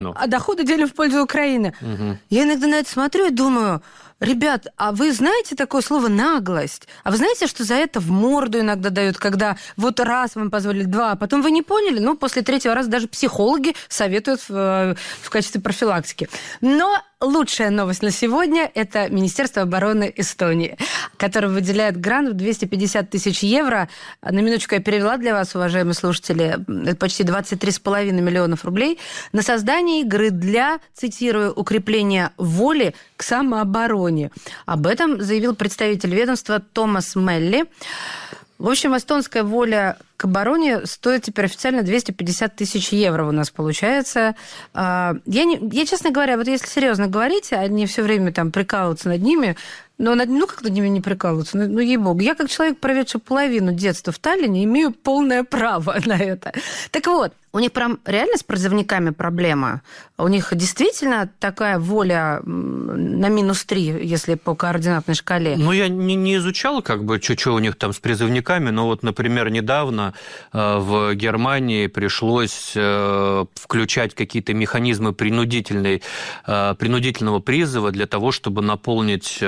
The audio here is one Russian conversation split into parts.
А доходы делим в пользу Украины. Угу. Я иногда на это смотрю и думаю... Ребят, а вы знаете такое слово «наглость»? А вы знаете, что за это в морду иногда дают, когда вот раз вам позволили, два, а потом вы не поняли? Ну, после третьего раза даже психологи советуют в качестве профилактики. Но лучшая новость на сегодня – это Министерство обороны Эстонии, которое выделяет грант в 250 тысяч евро. На минуточку я перевела для вас, уважаемые слушатели, это почти 23,5 миллионов рублей, на создание игры для, цитирую, укрепления воли к самообороне. Об этом заявил представитель ведомства Томас Мелли. В общем, эстонская воля к обороне стоит теперь официально 250 тысяч евро у нас получается. Я, честно говоря, вот если серьезно говорить, а не все время там прикалываться над ними, как над ними не прикалываться? Ей-богу. Я, как человек, проведший половину детства в Таллине, имею полное право на это. Так вот, у них прям реально с призывниками проблема. У них действительно такая воля на -3, если по координатной шкале. Я не изучал, что у них там с призывниками, но вот, например, недавно в Германии пришлось включать какие-то механизмы принудительного призыва для того, чтобы наполнить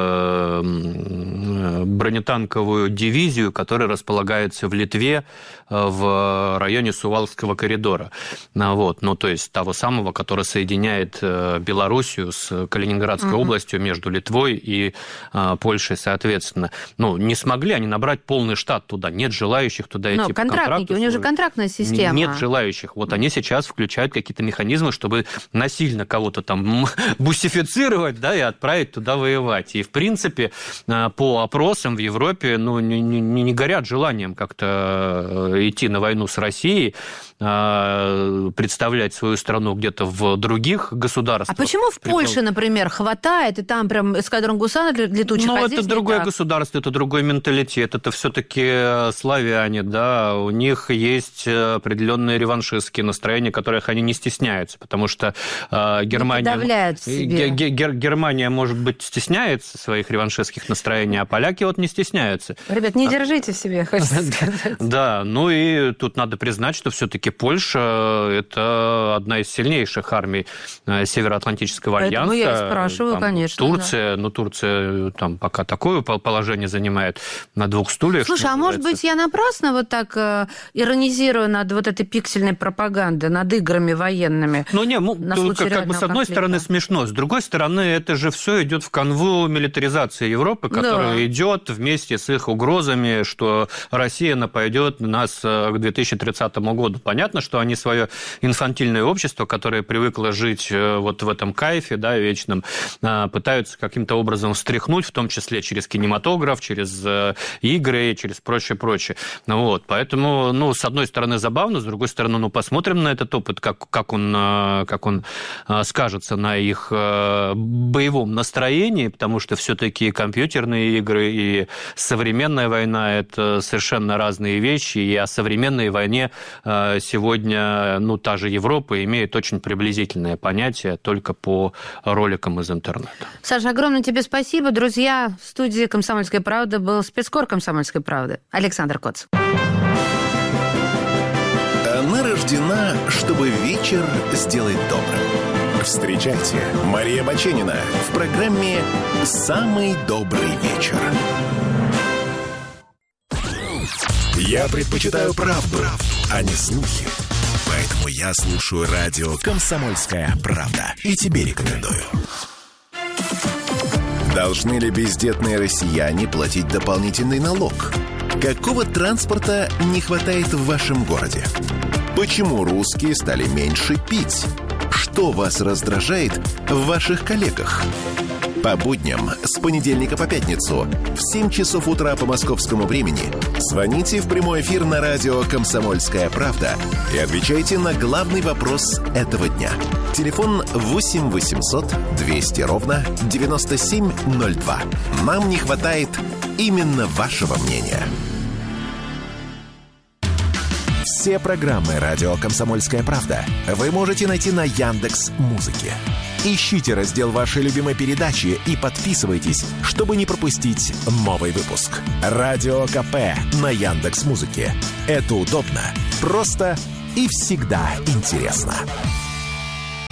бронетанковую дивизию, которая располагается в Литве в районе Сувалкского коридора. То есть того самого, который соединяет Белоруссию с Калининградской областью между Литвой и Польшей, соответственно. Не смогли они набрать полный штат туда. Нет желающих туда идти. Контрактники, у них же контрактная система. Нет желающих. Вот они сейчас включают какие-то механизмы, чтобы насильно кого-то там буссифицировать, и отправить туда воевать. И, в принципе, по опросам в Европе не горят желанием как-то идти на войну с Россией, представлять свою страну где-то в других государствах. А почему в Польше, например, хватает, и там прям эскадрон гусар летучих, это другое государство, это другой менталитет, это все-таки славяне, у них есть определенные реваншистские настроения, которых они не стесняются, потому что Германия, может быть, стесняется своих реваншистских настроений, а поляки не стесняются. Ребят, не держите в себе, хочется сказать. Да, и тут надо признать, что все-таки Польша – это одна из сильнейших армий Североатлантического альянса. Поэтому я спрашиваю, конечно. Турция, Турция там пока такое положение занимает на двух стульях. Слушай, а может быть, я напрасно вот так иронизирую над вот этой пиксельной пропагандой, над играми военными? С одной стороны смешно, с другой стороны это же все идет в канву милитаризации Европы, которая идет вместе с их угрозами, что Россия нападет на нас к 2030 году. Понятно, что они свое инфантильное общество, которое привыкло жить вот в этом кайфе, вечном, пытаются каким-то образом встряхнуть, в том числе через кинематограф, через игры, через прочее. Поэтому, с одной стороны, забавно, с другой стороны, посмотрим на этот опыт, как он скажется на их боевом настроении, потому что все-таки компьютерные игры и современная война – это совершенно разные вещи, и о современной войне сегодня, та же Европа имеет очень приблизительное понятие только по роликам из интернета. Саша, огромное тебе спасибо. Друзья, в студии «Комсомольской правды» был спецкор «Комсомольской правды» Александр Коц. Она рождена, чтобы вечер сделать добрым. Встречайте, Мария Баченина в программе «Самый добрый вечер». Я предпочитаю правду, а не слухи. Поэтому я слушаю радио «Комсомольская правда». И тебе рекомендую. Должны ли бездетные россияне платить дополнительный налог? Какого транспорта не хватает в вашем городе? Почему русские стали меньше пить? Что вас раздражает в ваших коллегах? По будням с понедельника по пятницу в 7 часов утра по московскому времени звоните в прямой эфир на радио «Комсомольская правда» и отвечайте на главный вопрос этого дня. Телефон 8 800 200 ровно 9702. Нам не хватает именно вашего мнения. Все программы радио «Комсомольская правда» вы можете найти на Яндекс.Музыке. Ищите раздел вашей любимой передачи и подписывайтесь, чтобы не пропустить новый выпуск. Радио КП на Яндекс.Музыке. Это удобно, просто и всегда интересно.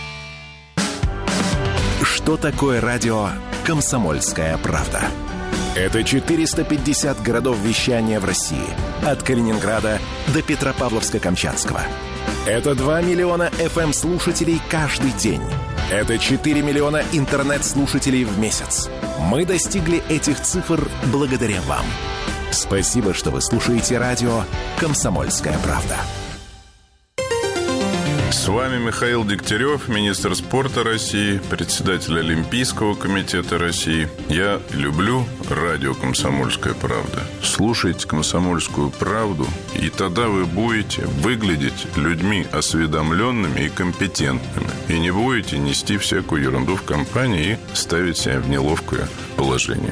что такое радио «Комсомольская правда». Это 450 городов вещания в России. От Калининграда до Петропавловска-Камчатского. Это 2 миллиона FM-слушателей каждый день. Это 4 миллиона интернет-слушателей в месяц. Мы достигли этих цифр благодаря вам. Спасибо, что вы слушаете радио «Комсомольская правда». С вами Михаил Дегтярев, министр спорта России, председатель Олимпийского комитета России. Я люблю радио «Комсомольская правда». Слушайте «Комсомольскую правду», и тогда вы будете выглядеть людьми осведомленными и компетентными. И не будете нести всякую ерунду в компании и ставить себя в неловкое положение.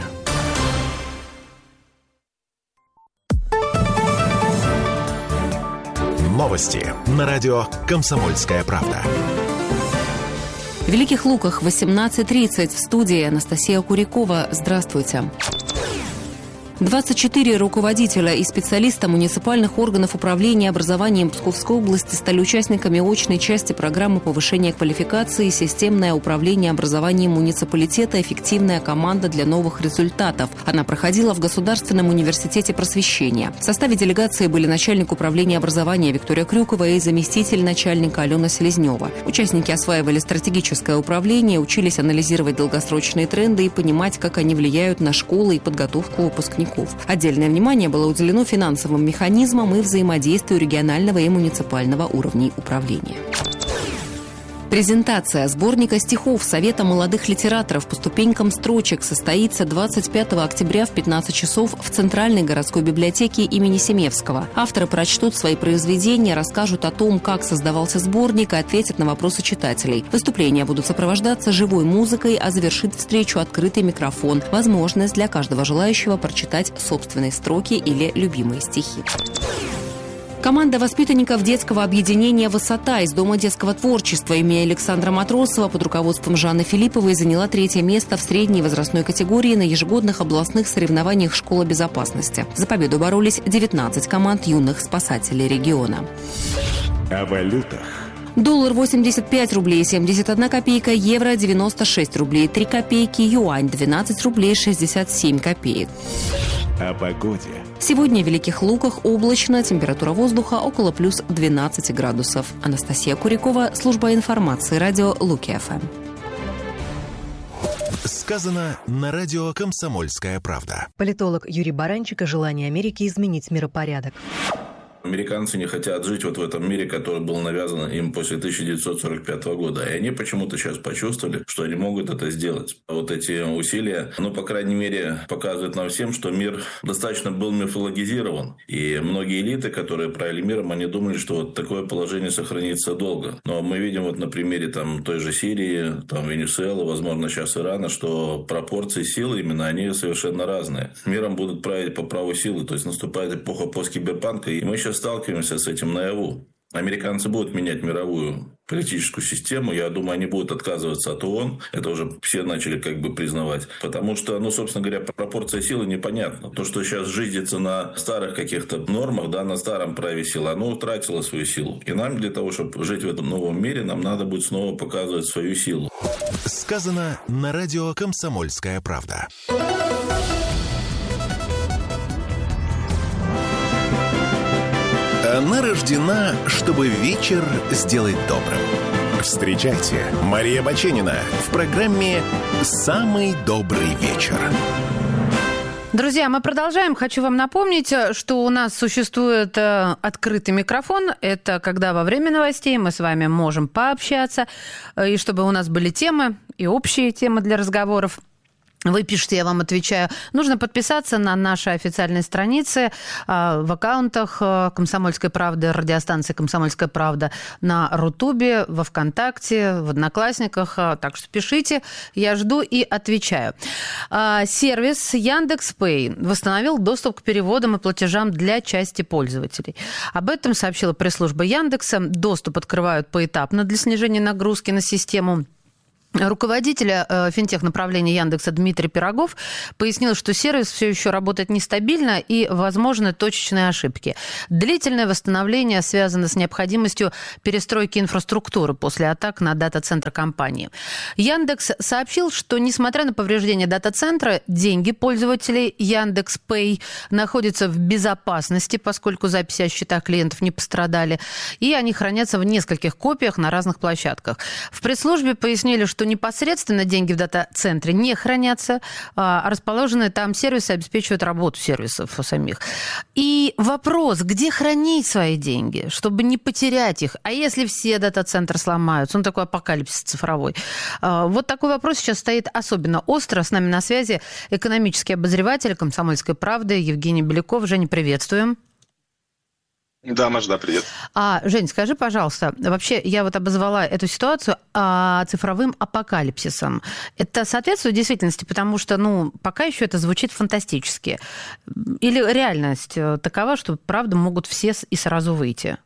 Новости на радио «Комсомольская правда». В Великих Луках 18:30 в студии Анастасия Курякова. Здравствуйте. 24 руководителя и специалиста муниципальных органов управления образованием Псковской области стали участниками очной части программы повышения квалификации «Системное управление образованием муниципалитета. Эффективная команда для новых результатов». Она проходила в Государственном университете просвещения. В составе делегации были начальник управления образования Виктория Крюкова и заместитель начальника Алена Селезнева. Участники осваивали стратегическое управление, учились анализировать долгосрочные тренды и понимать, как они влияют на школы и подготовку выпускников. Отдельное внимание было уделено финансовым механизмам и взаимодействию регионального и муниципального уровней управления. Презентация сборника стихов Совета молодых литераторов по ступенькам строчек состоится 25 октября в 15 часов в Центральной городской библиотеке имени Семевского. Авторы прочтут свои произведения, расскажут о том, как создавался сборник, и ответят на вопросы читателей. Выступления будут сопровождаться живой музыкой, а завершит встречу открытый микрофон. Возможность для каждого желающего прочитать собственные строки или любимые стихи. Команда воспитанников детского объединения «Высота» из Дома детского творчества имени Александра Матросова под руководством Жанны Филипповой заняла 3-е место в средней возрастной категории на ежегодных областных соревнованиях «Школа безопасности». За победу боролись 19 команд юных спасателей региона. О валютах. Доллар 85 рублей 71 копейка, евро 96 рублей 3 копейки, юань 12 рублей 67 копеек. О погоде. Сегодня в Великих Луках облачно, температура воздуха около плюс 12 градусов. Анастасия Курякова, служба информации, радио Луки-ФМ. Сказано на радио «Комсомольская правда». Политолог Юрий Баранчик о желании Америки изменить миропорядок. Американцы не хотят жить вот в этом мире, который был навязан им после 1945 года. И они почему-то сейчас почувствовали, что они могут это сделать. Вот эти усилия, по крайней мере, показывают нам всем, что мир достаточно был мифологизирован. И многие элиты, которые правили миром, они думали, что вот такое положение сохранится долго. Но мы видим вот на примере той же Сирии, Венесуэлы, возможно, сейчас Ирана, что пропорции силы именно они совершенно разные. Миром будут править по праву силы, то есть наступает эпоха посткиберпанка, и мы сейчас сталкиваемся с этим наяву. Американцы будут менять мировую политическую систему. Я думаю, они будут отказываться от ООН. Это уже все начали признавать. Потому что, собственно говоря, пропорция силы непонятна. То, что сейчас жизнится на старых каких-то нормах, на старом праве силы, оно утратило свою силу. И нам для того, чтобы жить в этом новом мире, нам надо будет снова показывать свою силу. Сказано на радио «Комсомольская правда». Она рождена, чтобы вечер сделать добрым. Встречайте, Мария Баченина в программе «Самый добрый вечер». Друзья, мы продолжаем. Хочу вам напомнить, что у нас существует открытый микрофон. Это когда во время новостей мы с вами можем пообщаться, и чтобы у нас были темы и общие темы для разговоров. Вы пишете, я вам отвечаю. Нужно подписаться на наши официальные страницы в аккаунтах «Комсомольской правды», радиостанции «Комсомольская правда» на Рутубе, во Вконтакте, в Одноклассниках. Так что пишите, я жду и отвечаю. Сервис Яндекс.Пэй восстановил доступ к переводам и платежам для части пользователей. Об этом сообщила пресс-служба Яндекса. Доступ открывают поэтапно для снижения нагрузки на систему. Руководитель финтех-направления Яндекса Дмитрий Пирогов пояснил, что сервис все еще работает нестабильно и возможны точечные ошибки. Длительное восстановление связано с необходимостью перестройки инфраструктуры после атак на дата-центр компании. Яндекс сообщил, что, несмотря на повреждения дата-центра, деньги пользователей Яндекс.Пэй находятся в безопасности, поскольку записи о счетах клиентов не пострадали, и они хранятся в нескольких копиях на разных площадках. В пресс-службе пояснили, что непосредственно деньги в дата-центре не хранятся, а расположенные там сервисы обеспечивают работу сервисов самих. И вопрос, где хранить свои деньги, чтобы не потерять их? А если все дата-центры сломаются? Такой апокалипсис цифровой. Вот такой вопрос сейчас стоит особенно остро. С нами на связи экономический обозреватель «Комсомольской правды» Евгений Беляков. Женя, приветствуем. Да, Маш, да, привет. Жень, скажи, пожалуйста, вообще я вот обозвала эту ситуацию цифровым апокалипсисом. Это соответствует действительности, потому что, пока еще это звучит фантастически. Или реальность такова, что, правда, могут все и сразу выйти?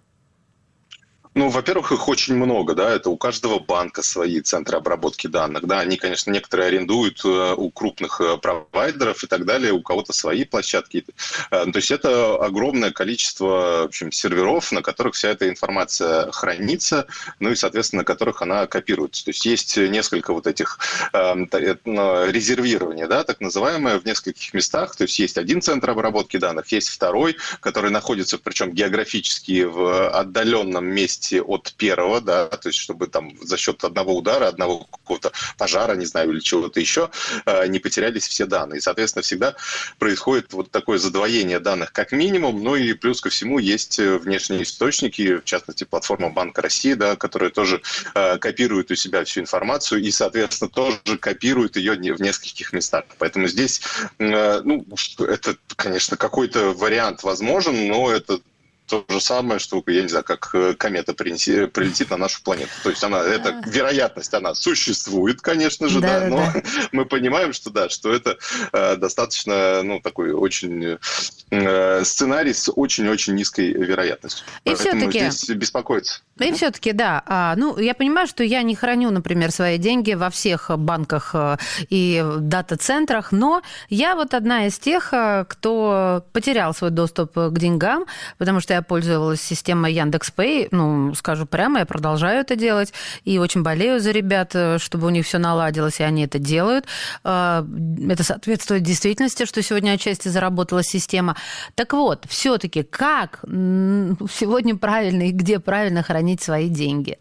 Во-первых, их очень много, да, это у каждого банка свои центры обработки данных, да, они, конечно, некоторые арендуют у крупных провайдеров и так далее, у кого-то свои площадки, то есть это огромное количество, в общем, серверов, на которых вся эта информация хранится, и, соответственно, на которых она копируется, то есть есть несколько вот этих резервирования, да, так называемое, в нескольких местах, то есть есть один центр обработки данных, есть второй, который находится, причем географически в отдаленном месте от первого, да, то есть чтобы там за счет одного удара, одного какого-то пожара, не знаю, или чего-то еще, не потерялись все данные. И, соответственно, всегда происходит вот такое задвоение данных как минимум, и плюс ко всему есть внешние источники, в частности, платформа Банка России, да, которая тоже копирует у себя всю информацию и, соответственно, тоже копирует ее в нескольких местах. Поэтому здесь, это, конечно, какой-то вариант возможен, но это то же самое, что, я не знаю, как комета прилетит на нашу планету. То есть эта вероятность, она существует, конечно же, да, но мы понимаем, что это достаточно, такой очень сценарий с очень-очень низкой вероятностью. И поэтому здесь беспокоиться. И все-таки, да. Я понимаю, что я не храню, например, свои деньги во всех банках и дата-центрах, но я вот одна из тех, кто потерял свой доступ к деньгам, потому что я пользовалась системой Яндекс.Пэй, скажу прямо, я продолжаю это делать, и очень болею за ребят, чтобы у них все наладилось, и они это делают. Это соответствует действительности, что сегодня отчасти заработала система. Так вот, все-таки как сегодня правильно и где правильно хранить свои деньги?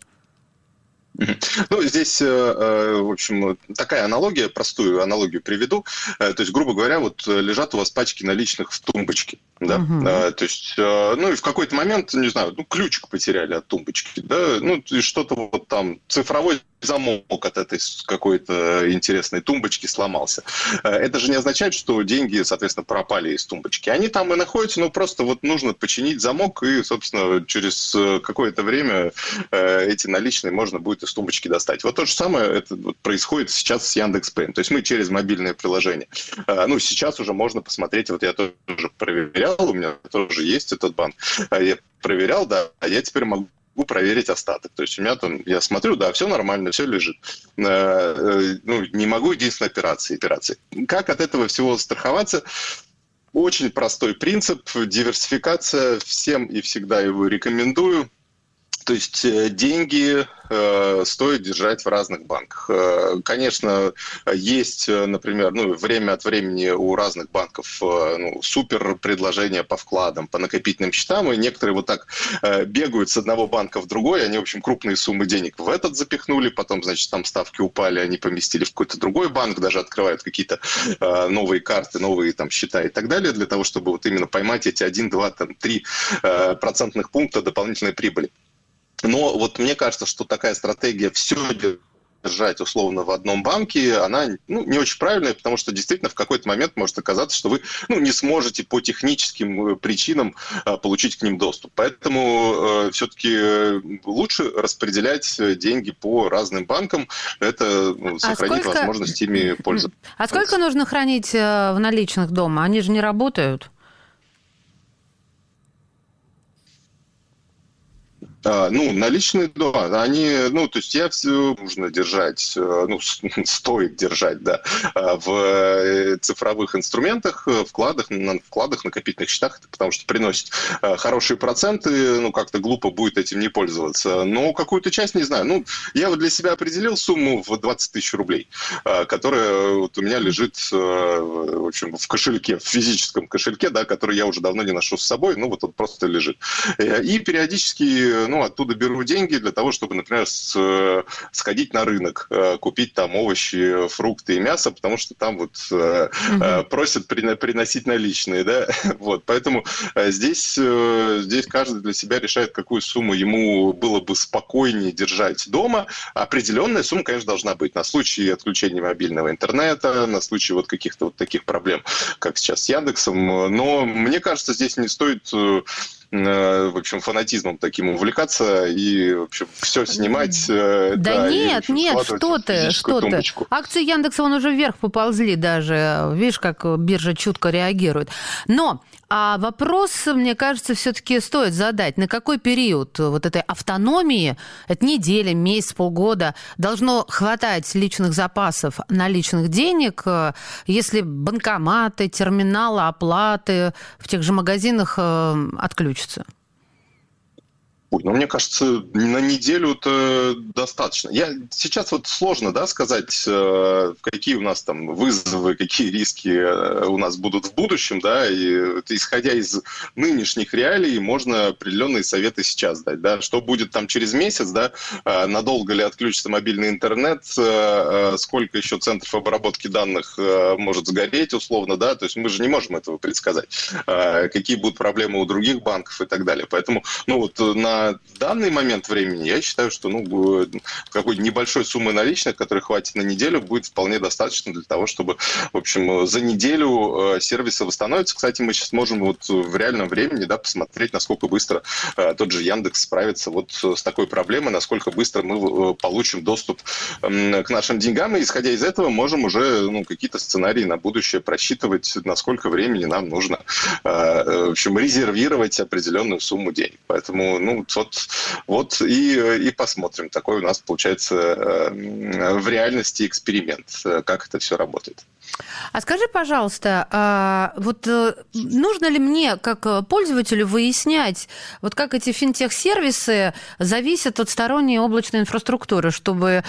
Здесь, в общем, такая аналогия, простую аналогию приведу. То есть, грубо говоря, вот лежат у вас пачки наличных в тумбочке. Да? То есть, и в какой-то момент, не знаю, ключик потеряли от тумбочки, да, и что-то вот там, цифровой замок от этой какой-то интересной тумбочки сломался. Это же не означает, что деньги, соответственно, пропали из тумбочки. Они там и находятся, но просто вот нужно починить замок, и, собственно, через какое-то время эти наличные можно будет из тумбочки достать. Вот то же самое это происходит сейчас с Яндекс.Пэй. То есть мы через мобильное приложение. Сейчас уже можно посмотреть, вот я тоже проверял, у меня тоже есть этот банк. Я проверял, да, а я теперь могу проверить остаток. То есть у меня там, я смотрю, да, все нормально, все лежит. Не могу единственной операции. Как от этого всего страховаться? Очень простой принцип, диверсификация, всем и всегда его рекомендую. То есть деньги стоит держать в разных банках. Конечно, есть, например, время от времени у разных банков супер предложения по вкладам, по накопительным счетам, и некоторые вот так бегают с одного банка в другой, они, в общем, крупные суммы денег в этот запихнули, потом, значит, там ставки упали, они поместили в какой-то другой банк, даже открывают какие-то новые карты, новые там счета и так далее, для того, чтобы вот именно поймать эти 1, 2, 3 процентных пункта дополнительной прибыли. Но вот мне кажется, что такая стратегия все держать условно в одном банке, она не очень правильная, потому что действительно в какой-то момент может оказаться, что вы не сможете по техническим причинам получить к ним доступ. Поэтому все-таки лучше распределять деньги по разным банкам, это сохранит возможность ими пользоваться. А сколько нужно хранить в наличных дома? Они же не работают. Наличные, да, они, то есть я все нужно держать, стоит держать, да, в цифровых инструментах, вкладах, накопительных счетах, потому что приносит хорошие проценты, как-то глупо будет этим не пользоваться. Но какую-то часть, не знаю, я вот для себя определил сумму в 20 тысяч рублей, которая вот у меня лежит, в общем, в кошельке, в физическом кошельке, да, который я уже давно не ношу с собой, вот он просто лежит. И периодически оттуда беру деньги для того, чтобы, например, сходить на рынок, купить там овощи, фрукты и мясо, потому что там вот просят приносить наличные, да, вот, поэтому здесь каждый для себя решает, какую сумму ему было бы спокойнее держать дома. Определенная сумма, конечно, должна быть на случай отключения мобильного интернета, на случай вот каких-то вот таких проблем, как сейчас с Яндексом, но мне кажется, здесь не стоит в общем, фанатизмом таким увлекаться и, в общем, все снимать. Да нет, что ты. Акции Яндекса вон уже вверх поползли даже. Видишь, как биржа чутко реагирует. Но вопрос, мне кажется, все-таки стоит задать. На какой период вот этой автономии, это неделя, месяц, полгода, должно хватать личных запасов наличных денег, если банкоматы, терминалы, оплаты в тех же магазинах отключатся? Мне кажется, на неделю-то достаточно. Сейчас вот сложно, да, сказать, какие у нас там вызовы, какие риски у нас будут в будущем, да, и исходя из нынешних реалий, можно определенные советы сейчас дать, да, что будет там через месяц, да, надолго ли отключится мобильный интернет, сколько еще центров обработки данных может сгореть, условно, да, то есть мы же не можем этого предсказать, какие будут проблемы у других банков и так далее. Поэтому, на данный момент времени я считаю, что какой-то небольшой суммы наличных, которой хватит на неделю, будет вполне достаточно для того, чтобы, в общем, за неделю сервисы восстановятся. Кстати, мы сейчас можем вот в реальном времени, да, посмотреть, насколько быстро тот же Яндекс справится вот с такой проблемой, насколько быстро мы получим доступ к нашим деньгам, и исходя из этого можем уже какие-то сценарии на будущее просчитывать, на сколько времени нам нужно, в общем, резервировать определенную сумму денег. Поэтому, вот и посмотрим. Такой у нас получается в реальности эксперимент, как это все работает. А скажи, пожалуйста, вот нужно ли мне, как пользователю, выяснять, вот как эти финтех-сервисы зависят от сторонней облачной инфраструктуры, чтобы,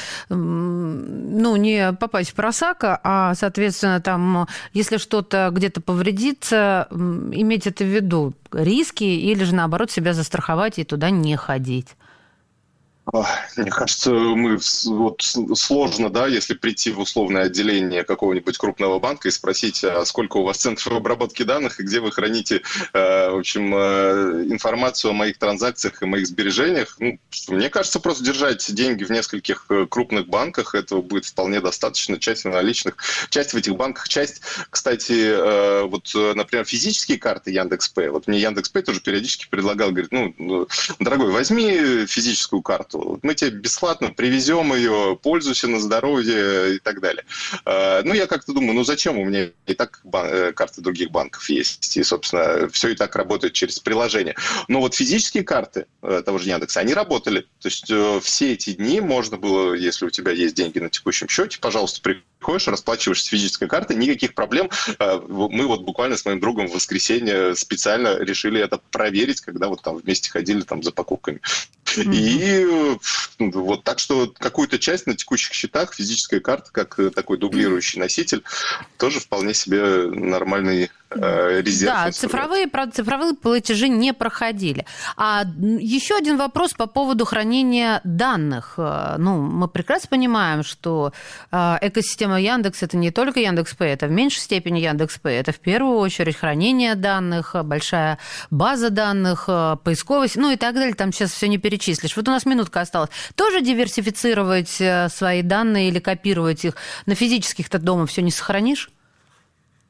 не попасть в просака, а, соответственно, там, если что-то где-то повредится, иметь это в виду, риски, или же, наоборот, себя застраховать и туда не ходить? Мне кажется, сложно, да, если прийти в условное отделение какого-нибудь крупного банка и спросить, а сколько у вас центров обработки данных и где вы храните, в общем, информацию о моих транзакциях и моих сбережениях. Мне кажется, просто держать деньги в нескольких крупных банках, этого будет вполне достаточно. Часть наличных, часть в этих банках, часть, кстати, например, физические карты Яндекс.Пэй. Вот мне Яндекс.Пэй тоже периодически предлагал, говорит, дорогой, возьми физическую карту, мы тебе бесплатно привезем ее, пользуйся на здоровье и так далее. Я как-то думаю, зачем, у меня и так карты других банков есть, и, собственно, все и так работает через приложение. Но вот физические карты того же Яндекса, они работали. То есть все эти дни можно было, если у тебя есть деньги на текущем счете, пожалуйста, приходишь, расплачиваешься с физической картой, никаких проблем. Мы вот буквально с моим другом в воскресенье специально решили это проверить, когда вот там вместе ходили там за покупками. И вот так что какую-то часть на текущих счетах физическая карта, как такой дублирующий носитель, тоже вполне себе нормальный резерв. Да, цифровые платежи не проходили. А еще один вопрос по поводу хранения данных. Мы прекрасно понимаем, что экосистема Яндекс – это не только Яндекс.Пэй, это в меньшей степени Яндекс.Пэй. Это в первую очередь хранение данных, большая база данных, поисковость, и так далее. Там сейчас все не перечислишь. Вот у нас минутка осталась. Тоже диверсифицировать свои данные или копировать их на физических-то дома все не сохранишь?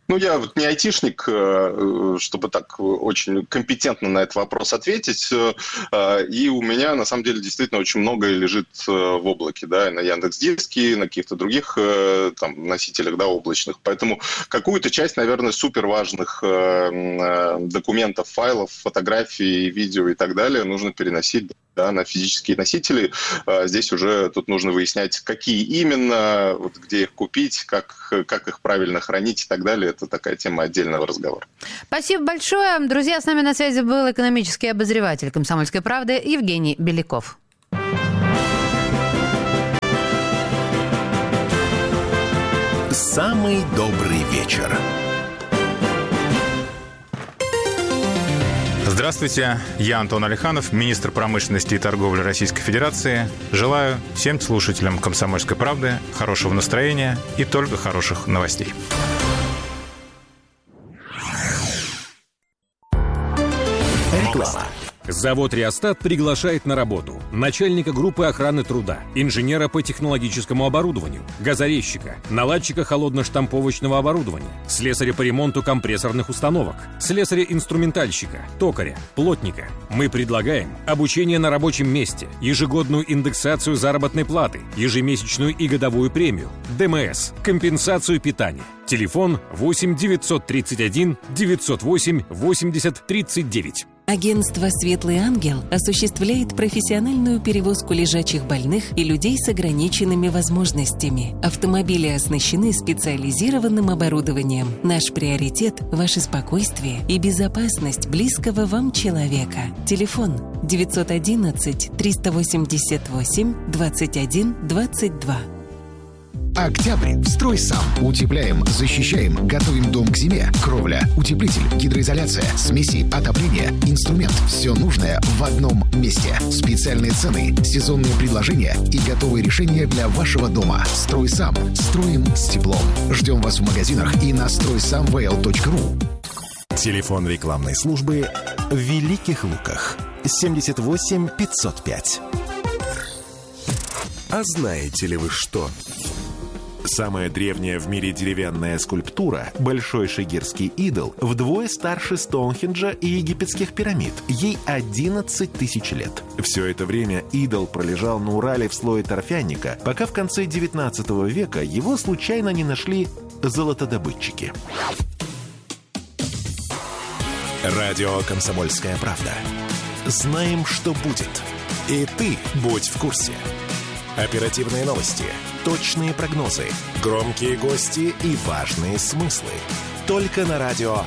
Ну, я вот не айтишник, чтобы так очень компетентно на этот вопрос ответить. И у меня, на самом деле, действительно очень многое лежит в облаке, да, на Яндекс.Диске, на каких-то других там, носителях, да, облачных. Поэтому какую-то часть, наверное, суперважных документов, файлов, фотографий, видео и так далее нужно переносить, да, на физические носители. Здесь уже тут нужно выяснять, какие именно, вот, где их купить, как их правильно хранить и так далее. Это такая тема отдельного разговора. Спасибо большое. Друзья, с нами на связи был экономический обозреватель «Комсомольской правды» Евгений Беляков. Самый добрый вечер. Здравствуйте, я Антон Алиханов, министр промышленности и торговли Российской Федерации. Желаю всем слушателям «Комсомольской правды» хорошего настроения и только хороших новостей. Реклама. Завод «Реостат» приглашает на работу начальника группы охраны труда, инженера по технологическому оборудованию, газорезчика, наладчика холодно-штамповочного оборудования, слесаря по ремонту компрессорных установок, слесаря-инструментальщика, токаря, плотника. Мы предлагаем обучение на рабочем месте, ежегодную индексацию заработной платы, ежемесячную и годовую премию, ДМС, компенсацию питания. Телефон 8 931 908 80 39. Агентство «Светлый ангел» осуществляет профессиональную перевозку лежачих больных и людей с ограниченными возможностями. Автомобили оснащены специализированным оборудованием. Наш приоритет – ваше спокойствие и безопасность близкого вам человека. Телефон 911 388 21 22. Октябрь. Строй сам. Утепляем, защищаем, готовим дом к зиме. Кровля, утеплитель, гидроизоляция, смеси, отопление, инструмент. Все нужное в одном месте. Специальные цены, сезонные предложения и готовые решения для вашего дома. Строй сам. Строим с теплом. Ждем вас в магазинах и на стройсамвл.ру. Телефон рекламной службы в Великих Луках. 78 505. А знаете ли вы что? Самая древняя в мире деревянная скульптура, Большой Шигирский идол, вдвое старше Стоунхенджа и египетских пирамид. Ей 11 тысяч лет. Все это время идол пролежал на Урале в слое торфяника, пока в конце 19 века его случайно не нашли золотодобытчики. Радио «Комсомольская правда». Знаем, что будет. И ты будь в курсе. Оперативные новости, точные прогнозы, громкие гости и важные смыслы. Только на радио.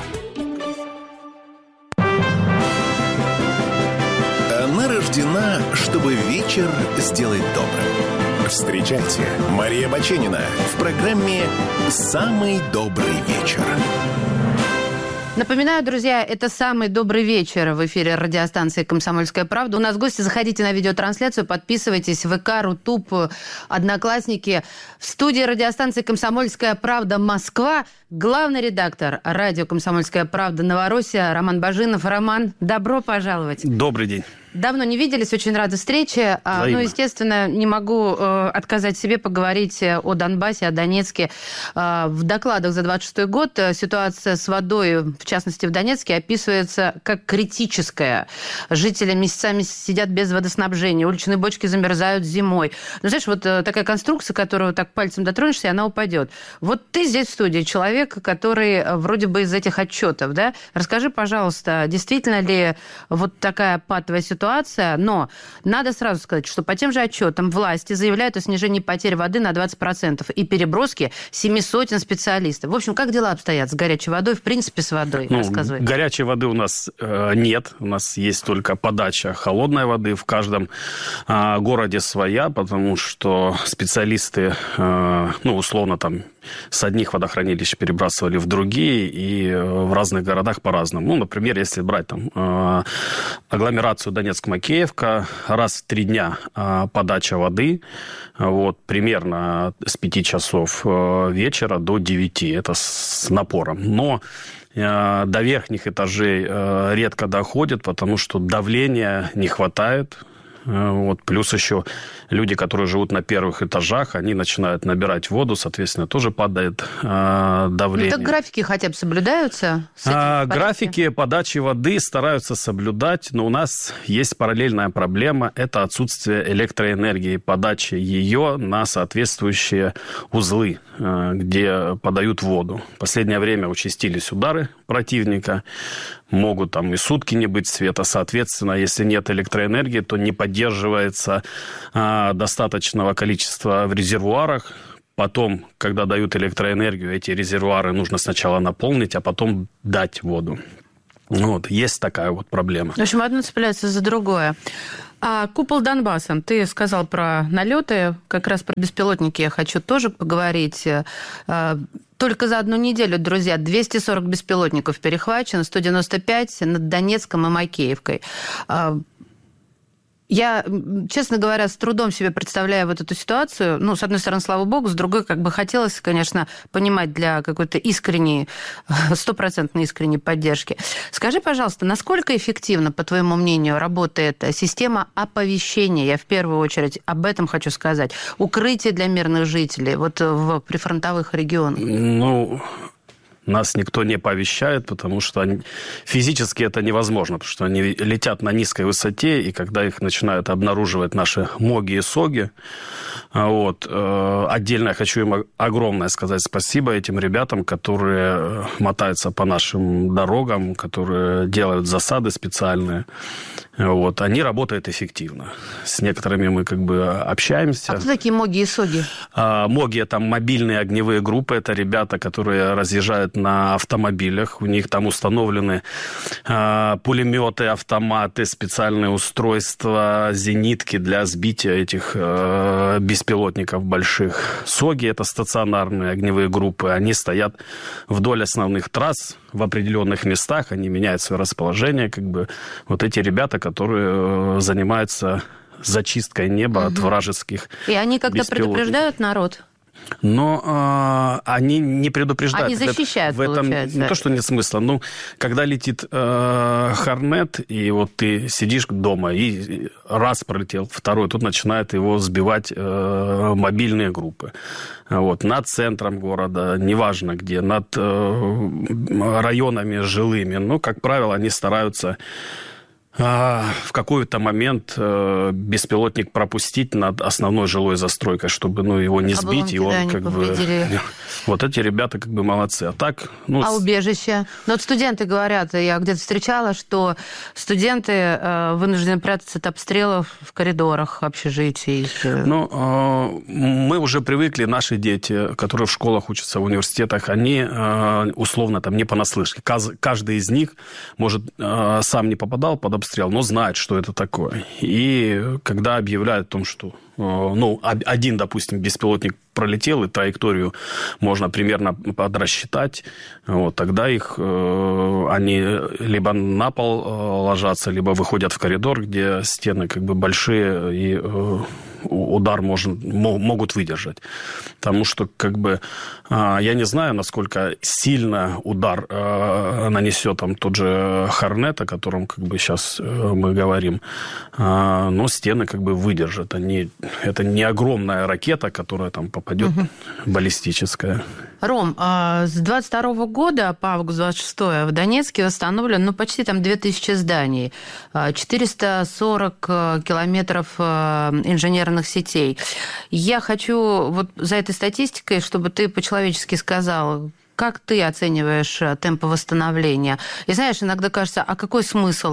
Она рождена, чтобы вечер сделать добрым. Встречайте, Мария Баченина в программе «Самый добрый вечер». Напоминаю, друзья, это «Самый добрый вечер» в эфире радиостанции «Комсомольская правда». У нас гости, заходите на видеотрансляцию, подписывайтесь в ВК, Рутуб, Одноклассники. В студии радиостанции «Комсомольская правда» Москва главный редактор радио «Комсомольская правда» Новороссия Роман Бажинов. Роман, добро пожаловать. Добрый день. Давно не виделись, очень рада встрече. Ну, естественно, не могу отказать себе поговорить о Донбассе, о Донецке. В докладах за 26-й год ситуация с водой, в частности в Донецке, описывается как критическая. Жители месяцами сидят без водоснабжения, уличные бочки замерзают зимой. Ну, знаешь, вот такая конструкция, которую так пальцем дотронешься, и она упадет. Вот ты здесь в студии, человек, который вроде бы из этих отчетов, да? Расскажи, пожалуйста, действительно ли вот такая патовая ситуация? Но надо сразу сказать, что по тем же отчетам власти заявляют о снижении потерь воды на 20% и переброске 700 специалистов. В общем, как дела обстоят с горячей водой, в принципе, с водой? Рассказывай. Горячей воды у нас нет. У нас есть только подача холодной воды. В каждом городе своя, потому что специалисты, условно, там, с одних водохранилищ перебрасывали в другие, и в разных городах по-разному. Например, если брать там агломерацию Донецк-Макеевка, раз в 3 дня подача воды, примерно с 5 часов вечера до 9, это с напором. Но до верхних этажей редко доходит, потому что давления не хватает. Вот. Плюс еще люди, которые живут на первых этажах, они начинают набирать воду, соответственно, тоже падает давление. Ну, так графики хотя бы соблюдаются? Графики подачи воды стараются соблюдать, но у нас есть параллельная проблема – это отсутствие электроэнергии, подачи ее на соответствующие узлы, где подают воду. В последнее время участились удары противника, могут там и сутки не быть света, соответственно, если нет электроэнергии, то не поддерживается достаточного количества в резервуарах. Потом, когда дают электроэнергию, эти резервуары нужно сначала наполнить, а потом дать воду. Вот, есть такая вот проблема. В общем, одно цепляется за другое. А купол Донбасса, ты сказал про налеты, как раз про беспилотники я хочу тоже поговорить. Только за одну неделю, друзья, 240 беспилотников перехвачено, 195 над Донецком и Макеевкой. Я, честно говоря, с трудом себе представляю вот эту ситуацию. Ну, с одной стороны, слава богу, с другой, как бы хотелось, конечно, понимать для какой-то искренней, стопроцентной искренней поддержки. Скажи, пожалуйста, насколько эффективно, по твоему мнению, работает система оповещения? Я в первую очередь об этом хочу сказать. Укрытие для мирных жителей вот в прифронтовых регионах. Ну, нас никто не оповещает, потому что физически это невозможно, потому что они летят на низкой высоте, и когда их начинают обнаруживать наши МОГи и СОГи, вот, отдельно я хочу им огромное сказать спасибо этим ребятам, которые мотаются по нашим дорогам, которые делают засады специальные. Вот, они работают эффективно. С некоторыми мы как бы общаемся. А кто такие МОГи и СОГи? МОГи – это мобильные огневые группы. Это ребята, которые разъезжают на автомобилях. У них там установлены пулеметы, автоматы, специальные устройства, зенитки для сбития этих беспилотников больших. СОГи – это стационарные огневые группы. Они стоят вдоль основных трасс в определенных местах. Они меняют свое расположение. Как бы вот эти ребята, которые занимаются зачисткой неба от вражеских беспилотников. И они как-то предупреждают народ? Но они не предупреждают. Они защищают, в этом получается. Не то, что нет смысла. Ну, когда летит Хорнет, и вот ты сидишь дома, и раз пролетел, второй, тут начинают его сбивать мобильные группы. Вот, над центром города, неважно где, над районами жилыми. Но, как правило, они стараются в какой-то момент беспилотник пропустить над основной жилой застройкой, чтобы его не сбить, и он как бы... Вот эти ребята как бы молодцы. А так... А убежище? Ну, вот студенты говорят, я где-то встречала, что студенты вынуждены прятаться от обстрелов в коридорах общежитий. Ну, мы уже привыкли, наши дети, которые в школах учатся, в университетах, они условно там не понаслышке. Каждый из них, может, сам не попадал под обстрел, но знает, что это такое. И когда объявляют о том, что один, допустим, беспилотник пролетел, и траекторию можно примерно подрасчитать, вот, тогда они либо на пол ложатся, либо выходят в коридор, где стены как бы большие, и удар могут выдержать. Потому что, как бы, я не знаю, насколько сильно удар нанесет там тот же Хорнет, о котором как бы сейчас мы говорим, но стены как бы выдержат. Это не огромная ракета, которая там попадет, баллистическая. Ром, с 22 года по август 26 в Донецке восстановлено почти там 2000 зданий, 440 километров инженерных сетей. Я хочу вот за этой статистикой, чтобы ты по-человечески сказал, как ты оцениваешь темпы восстановления? И знаешь, иногда кажется, а какой смысл?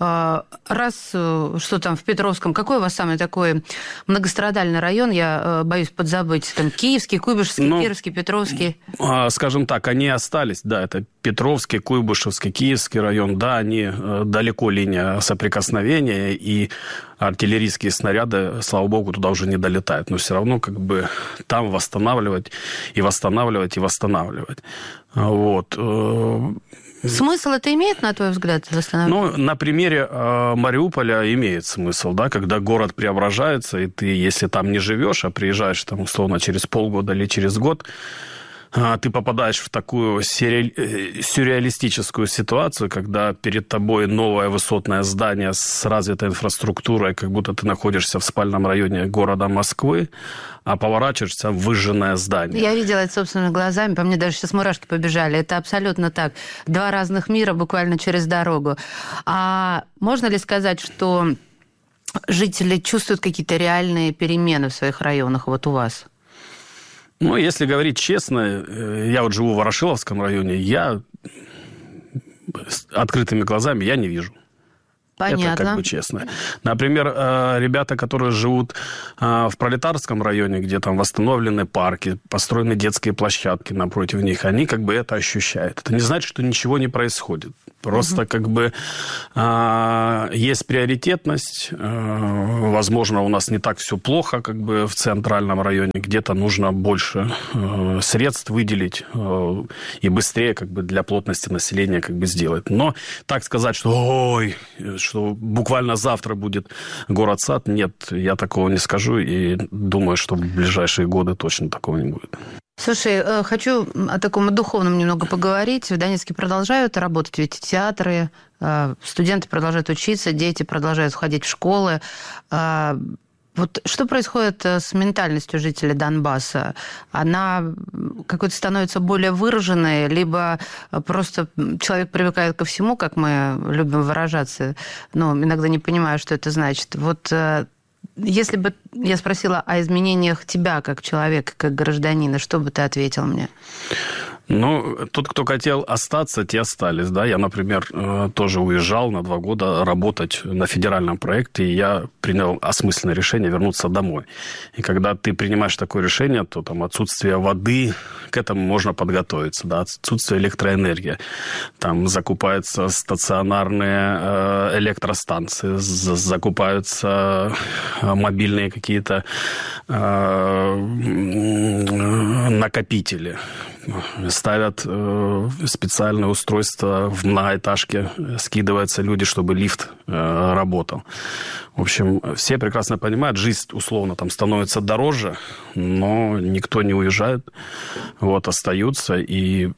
Что там в Петровском, какой у вас самый такой многострадальный район, я боюсь подзабыть, там Киевский, Куйбышевский, Кировский, Петровский? Скажем так, они остались, да, это Петровский, Куйбышевский, Киевский район, да, они далеко линия соприкосновения, и артиллерийские снаряды, слава богу, туда уже не долетают. Но все равно как бы там восстанавливать и восстанавливать и восстанавливать. Вот. Смысл это имеет, на твой взгляд, восстановление? Ну, на примере Мариуполя имеет смысл, да, когда город преображается, и ты, если там не живешь, а приезжаешь там условно через полгода или через год, ты попадаешь в такую сюрреалистическую ситуацию, когда перед тобой новое высотное здание с развитой инфраструктурой, как будто ты находишься в спальном районе города Москвы, а поворачиваешься в выжженное здание. Я видела это собственными глазами, по мне даже сейчас мурашки побежали. Это абсолютно так. Два разных мира буквально через дорогу. А можно ли сказать, что жители чувствуют какие-то реальные перемены в своих районах, вот у вас? Ну, если говорить честно, я вот живу в Ворошиловском районе, я открытыми глазами я не вижу. Понятно. Это как бы честно. Например, ребята, которые живут в Пролетарском районе, где там восстановлены парки, построены детские площадки напротив них, они как бы это ощущают. Это не значит, что ничего не происходит. Просто как бы есть приоритетность. Возможно, у нас не так все плохо, как бы в центральном районе. Где-то нужно больше средств выделить и быстрее как бы для плотности населения как бы сделать. Но так сказать, что что буквально завтра будет город-сад, нет, я такого не скажу. И думаю, что в ближайшие годы точно такого не будет. Слушай, хочу о таком духовном немного поговорить. В Донецке продолжают работать ведь театры, студенты продолжают учиться, дети продолжают ходить в школы. Вот что происходит с ментальностью жителей Донбасса? Она какой-то становится более выраженной, либо просто человек привыкает ко всему, как мы любим выражаться, но иногда не понимаю, что это значит. Вот если бы я спросила о изменениях тебя как человека, как гражданина, что бы ты ответил мне? Ну, тот, кто хотел остаться, те остались, да. Я, например, тоже уезжал на 2 года работать на федеральном проекте, и я принял осмысленное решение вернуться домой. И когда ты принимаешь такое решение, то там отсутствие воды, к этому можно подготовиться, да, отсутствие электроэнергии. Там закупаются стационарные электростанции, закупаются мобильные какие-то накопители. Ставят специальное устройство в многоэтажке, скидываются люди, чтобы лифт работал. В общем, все прекрасно понимают, жизнь условно там становится дороже, но никто не уезжает, вот, остаются. И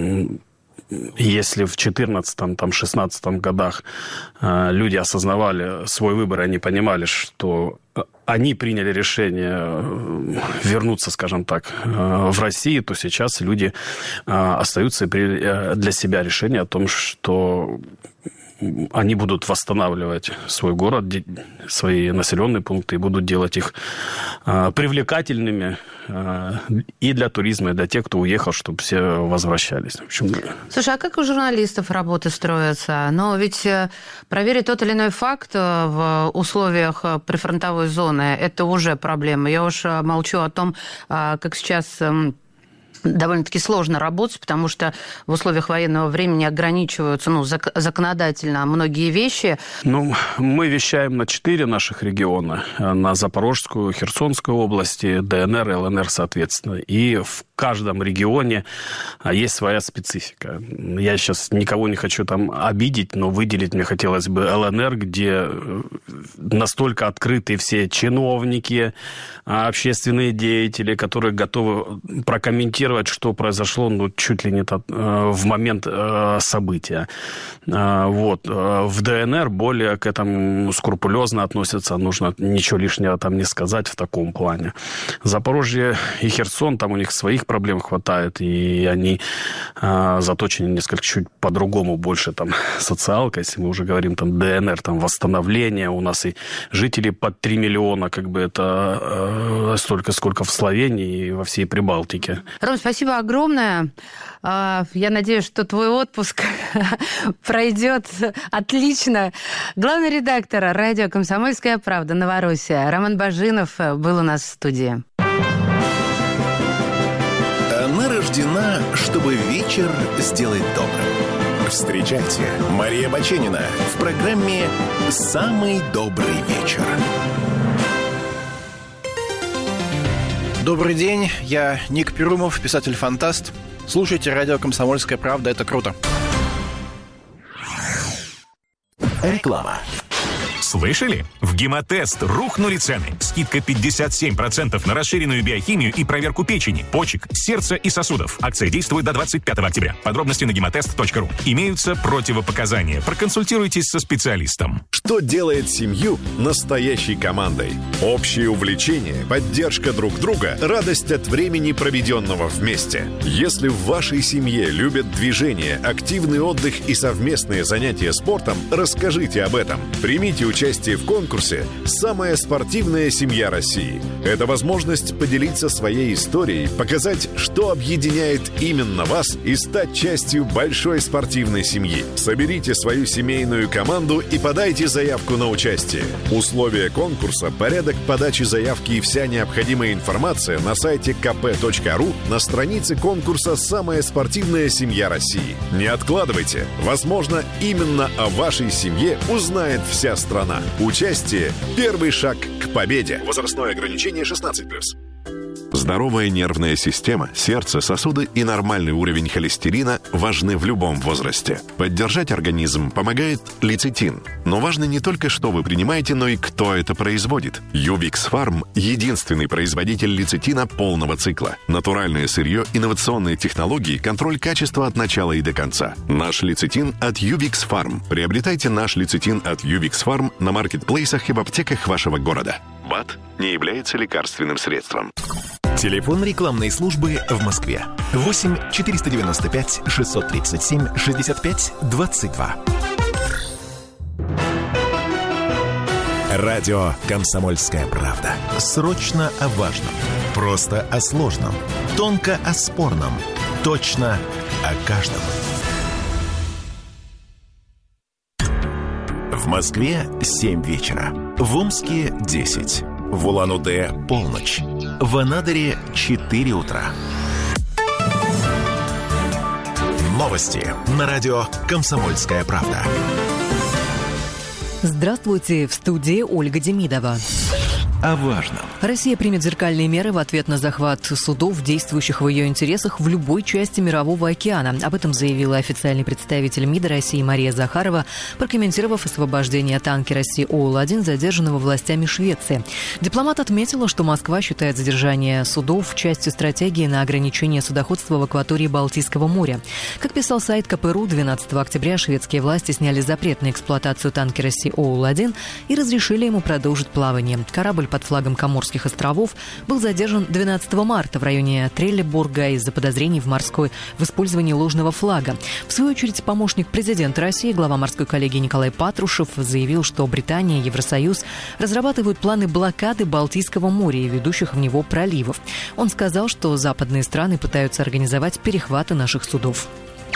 если в 2014-2016 годах люди осознавали свой выбор, они понимали, что они приняли решение вернуться, скажем так, в Россию, то сейчас люди остаются для себя решение о том, что они будут восстанавливать свой город, свои населенные пункты и будут делать их привлекательными и для туризма, и для тех, кто уехал, чтобы все возвращались. В общем, слушай, а как у журналистов работы строятся? Но ведь проверить тот или иной факт в условиях прифронтовой зоны – это уже проблема. Я уж молчу о том, как сейчас довольно-таки сложно работать, потому что в условиях военного времени ограничиваются законодательно многие вещи. Ну, мы вещаем на 4 наших региона. На Запорожскую, Херсонскую области, ДНР и ЛНР, соответственно. И в каждом регионе есть своя специфика. Я сейчас никого не хочу там обидеть, но выделить мне хотелось бы ЛНР, где настолько открыты все чиновники, общественные деятели, которые готовы прокомментировать, что произошло, чуть ли не в момент события. Вот. В ДНР более к этому скрупулезно относятся, нужно ничего лишнего там не сказать в таком плане. Запорожье и Херсон, там у них своих проблем хватает, и они заточены несколько чуть по-другому, больше там социалка, если мы уже говорим там ДНР, там восстановление, у нас и жителей под 3 миллиона, как бы это столько, сколько в Словении и во всей Прибалтике. Ром, спасибо огромное. Я надеюсь, что твой отпуск пройдет отлично. Главный редактор радио «Комсомольская правда» Новороссия Роман Бажинов был у нас в студии. Она рождена, чтобы вечер сделать добрым. Встречайте, Мария Баченина в программе «Самый добрый вечер». Добрый день, я Ник Перумов, писатель-фантаст. Слушайте радио «Комсомольская правда», это круто. Реклама. Слышали? В Гемотест рухнули цены. Скидка 57% на расширенную биохимию и проверку печени, почек, сердца и сосудов. Акция действует до 25 октября. Подробности на гемотест.ру. Имеются противопоказания. Проконсультируйтесь со специалистом. Что делает семью настоящей командой? Общее увлечение, поддержка друг друга, радость от времени, проведенного вместе. Если в вашей семье любят движение, активный отдых и совместные занятия спортом, расскажите об этом. Примите участие в конкурсе «Самая спортивная семья России». Это возможность поделиться своей историей, показать, что объединяет именно вас, и стать частью большой спортивной семьи. Соберите свою семейную команду и подайте заявку на участие. Условия конкурса, порядок подачи заявки и вся необходимая информация на сайте kp.ru на странице конкурса «Самая спортивная семья России». Не откладывайте. Возможно, именно о вашей семье узнает вся страна. Участие – первый шаг к победе. Возрастное ограничение 16+. Здоровая нервная система, сердце, сосуды и нормальный уровень холестерина важны в любом возрасте. Поддержать организм помогает лецитин. Но важно не только, что вы принимаете, но и кто это производит. Ювикс Фарм – единственный производитель лецитина полного цикла. Натуральное сырье, инновационные технологии, контроль качества от начала и до конца. Наш лецитин от Ювикс Фарм. Приобретайте наш лецитин от Ювикс Фарм на маркетплейсах и в аптеках вашего города. БАД не является лекарственным средством. Телефон рекламной службы в Москве. 8 495 637 65 22. Радио «Комсомольская правда». Срочно о важном. Просто о сложном. Тонко о спорном. Точно о каждом. В Москве 7 вечера. В Омске 10. В Улан-Удэ полночь. В Анадыре 4 утра. Новости на радио «Комсомольская правда». Здравствуйте, в студии Ольга Демидова. О важном. Россия примет зеркальные меры в ответ на захват судов, действующих в ее интересах в любой части Мирового океана. Об этом заявила официальный представитель МИДа России Мария Захарова, прокомментировав освобождение танкера Sea-All-1, задержанного властями Швеции. Дипломат отметила, что Москва считает задержание судов частью стратегии на ограничение судоходства в акватории Балтийского моря. Как писал сайт КПРУ, 12 октября шведские власти сняли запрет на эксплуатацию танкера Sea-All-1 и разрешили ему продолжить плавание. Корабль под флагом Коморских островов был задержан 12 марта в районе Треллебурга из-за подозрений в использовании ложного флага. В свою очередь, помощник президента России, глава морской коллегии Николай Патрушев, заявил, что Британия и Евросоюз разрабатывают планы блокады Балтийского моря и ведущих в него проливов. Он сказал, что западные страны пытаются организовать перехваты наших судов.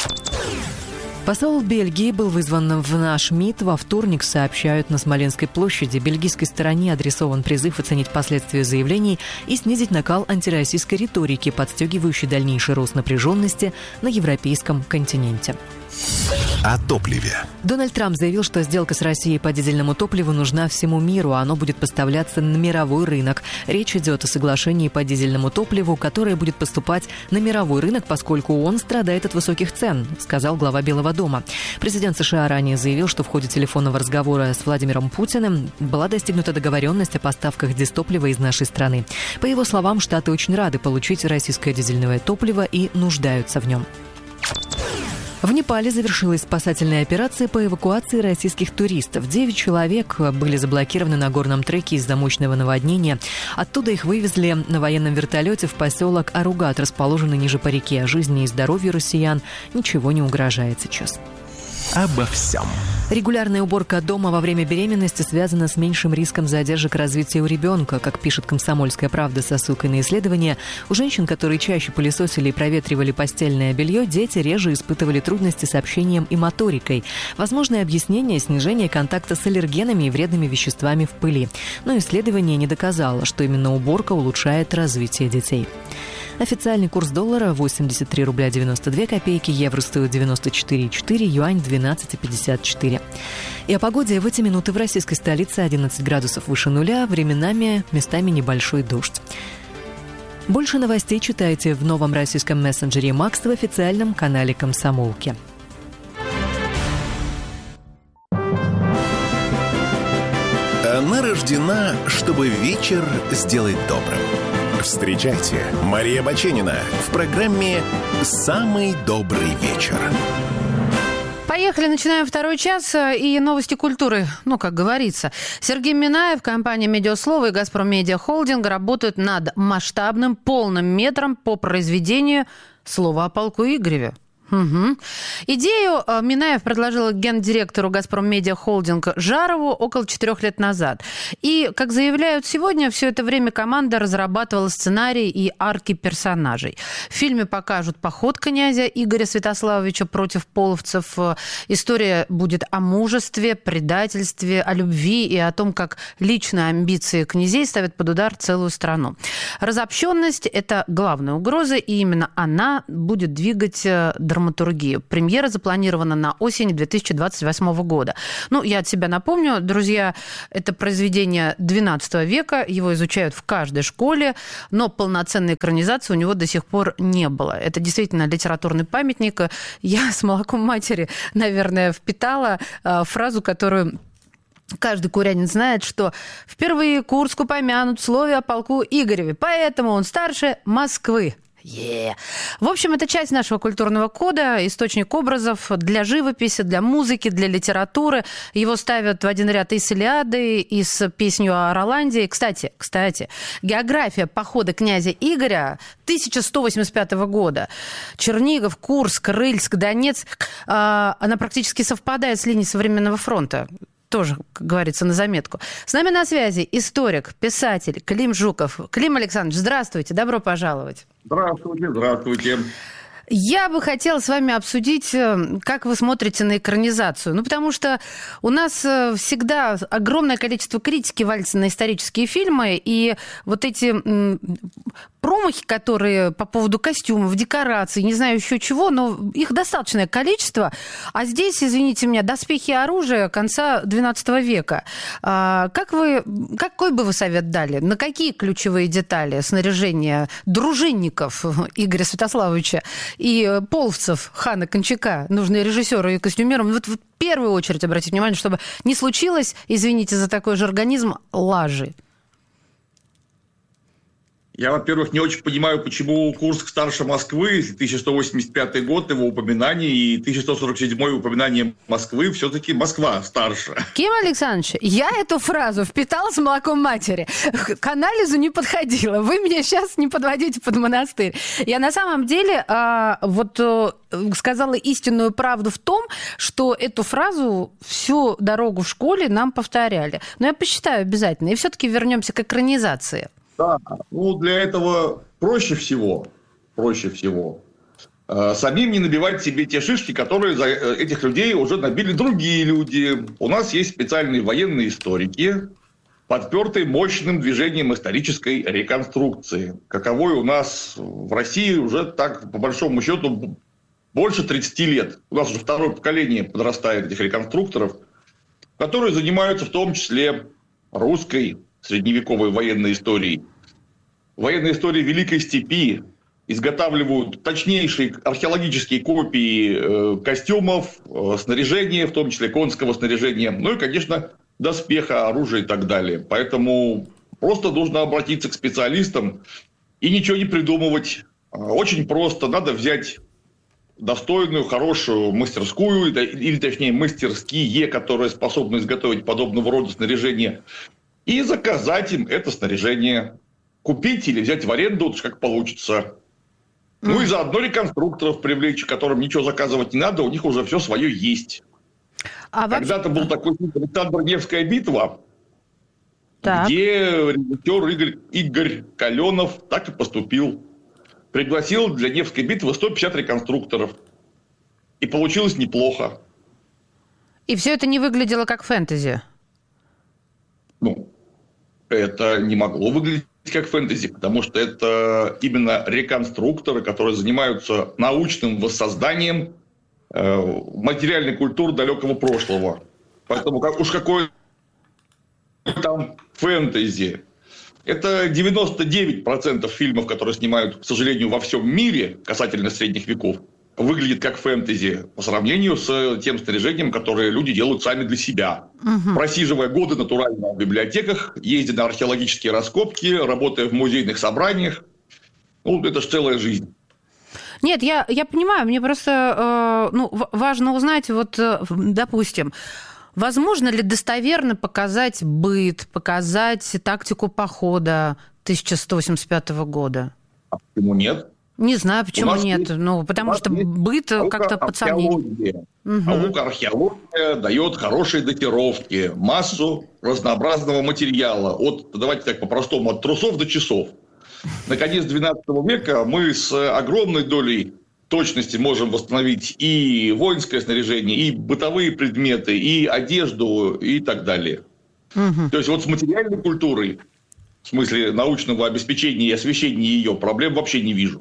Посол Бельгии был вызван в наш МИД во вторник, сообщают на Смоленской площади. Бельгийской стороне адресован призыв оценить последствия заявлений и снизить накал антироссийской риторики, подстегивающей дальнейший рост напряженности на европейском континенте. О топливе. Дональд Трамп заявил, что сделка с Россией по дизельному топливу нужна всему миру, а оно будет поставляться на мировой рынок. Речь идет о соглашении по дизельному топливу, которое будет поступать на мировой рынок, поскольку он страдает от высоких цен, сказал глава Белого дома. Президент США ранее заявил, что в ходе телефонного разговора с Владимиром Путиным была достигнута договоренность о поставках дистоплива из нашей страны. По его словам, Штаты очень рады получить российское дизельное топливо и нуждаются в нем. В Непале завершилась спасательная операция по эвакуации российских туристов. 9 человек были заблокированы на горном треке из-за мощного наводнения. Оттуда их вывезли на военном вертолете в поселок Аругат, расположенный ниже по реке. Жизни и здоровью россиян ничего не угрожает сейчас. Обо всем. Регулярная уборка дома во время беременности связана с меньшим риском задержек развития у ребенка. Как пишет «Комсомольская правда» со ссылкой на исследования, у женщин, которые чаще пылесосили и проветривали постельное белье, дети реже испытывали трудности с общением и моторикой. Возможное объяснение – снижение контакта с аллергенами и вредными веществами в пыли. Но исследование не доказало, что именно уборка улучшает развитие детей. Официальный курс доллара 83 рубля 92 копейки, евро стоит 94,4, юань 12,54. И о погоде в эти минуты в российской столице 11 градусов выше нуля, временами местами небольшой дождь. Больше новостей читайте в новом российском мессенджере «Макс» в официальном канале «Комсомолки». Она рождена, чтобы вечер сделать добрым. Встречайте, Мария Баченина в программе «Самый добрый вечер». Поехали, начинаем второй час и новости культуры, как говорится. Сергей Минаев, компания «Медиаслово» и «Газпром Медиа Холдинг» работают над масштабным полным метром по произведению «Слово о полку Игореве». Угу. Идею Минаев предложил гендиректору «Газпром Медиа Холдинг» Жарову около 4 лет назад. И, как заявляют сегодня, все это время команда разрабатывала сценарий и арки персонажей. В фильме покажут поход князя Игоря Святославовича против половцев. История будет о мужестве, предательстве, о любви и о том, как личные амбиции князей ставят под удар целую страну. Разобщенность – это главная угроза, и именно она будет двигать драматургию. Премьера запланирована на осень 2028 года. Я от себя напомню, друзья, это произведение XII века, его изучают в каждой школе, но полноценной экранизации у него до сих пор не было. Это действительно литературный памятник. Я с молоком матери, наверное, впитала фразу, которую каждый курянин знает, что впервые Курск упомянут в слове о полку Игореве, поэтому он старше Москвы. В общем, это часть нашего культурного кода, источник образов для живописи, для музыки, для литературы. Его ставят в один ряд и с «Илиадой», и с песнью о Роланде. Кстати, география похода князя Игоря 1185 года. Чернигов, Курск, Рыльск, Донецк, она практически совпадает с линией современного фронта. Тоже, как говорится, на заметку. С нами на связи историк, писатель Клим Жуков. Клим Александрович, здравствуйте, добро пожаловать. Здравствуйте. Я бы хотела с вами обсудить, как вы смотрите на экранизацию. Потому что у нас всегда огромное количество критики валится на исторические фильмы, и вот эти промахи, которые по поводу костюмов, декораций, не знаю еще чего, но их достаточное количество. А здесь, извините меня, доспехи и оружие конца XII века. Какой бы вы совет дали? На какие ключевые детали снаряжения дружинников Игоря Святославовича и половцев хана Кончака нужны режиссеру и костюмерам? Вот в первую очередь обратить внимание, чтобы не случилось, извините за такой жаргонизм, лажи. Я, во-первых, не очень понимаю, почему Курск старше Москвы, 1185 год, его упоминание, и 1147 упоминание Москвы, все-таки Москва старше. Ким Александрович, я эту фразу впитала с молоком матери. К анализу не подходила. Вы меня сейчас не подводите под монастырь. Я на самом деле сказала истинную правду в том, что эту фразу всю дорогу в школе нам повторяли. Но я посчитаю обязательно. И все-таки вернемся к экранизации. Да, для этого проще всего самим не набивать себе те шишки, которые за этих людей уже набили другие люди. У нас есть специальные военные историки, подпертые мощным движением исторической реконструкции, каковой у нас в России уже так, по большому счету, больше 30 лет. У нас уже второе поколение подрастает этих реконструкторов, которые занимаются в том числе русской средневековой военной историей. Военной историей Великой Степи, изготавливают точнейшие археологические копии костюмов, снаряжения, в том числе конского снаряжения, и, конечно, доспеха, оружия и так далее. Поэтому просто нужно обратиться к специалистам и ничего не придумывать. Очень просто. Надо взять достойную, хорошую мастерскую, или точнее мастерские, которые способны изготовить подобного рода снаряжение, и заказать им это снаряжение. Купить или взять в аренду, как получится. И заодно реконструкторов привлечь, которым ничего заказывать не надо, у них уже все свое есть. Когда-то был такой фильм «Александр Невская битва», где режиссер Игорь Каленов так и поступил. Пригласил для Невской битвы 150 реконструкторов. И получилось неплохо. И все это не выглядело как фэнтези? Это не могло выглядеть как фэнтези, потому что это именно реконструкторы, которые занимаются научным воссозданием материальной культуры далекого прошлого. Поэтому какое там фэнтези. Это 99% фильмов, которые снимают, к сожалению, во всем мире касательно средних веков. выглядит как фэнтези по сравнению с тем снаряжением, которое люди делают сами для себя. Просиживая годы натурально в библиотеках, ездя на археологические раскопки, работая в музейных собраниях. Ну, это же целая жизнь. Нет, я понимаю, мне просто важно узнать, вот, допустим, возможно ли достоверно показать быт, показать тактику похода 1185 года? А почему нет? Не знаю, почему нет. Потому что быт как-то под сомнением. Наука археология дает хорошие датировки, массу разнообразного материала. Давайте так по-простому, от трусов до часов. Наконец, XII века мы с огромной долей точности можем восстановить и воинское снаряжение, и бытовые предметы, и одежду, и так далее. То есть вот с материальной культурой, в смысле научного обеспечения и освещения ее, проблем вообще не вижу.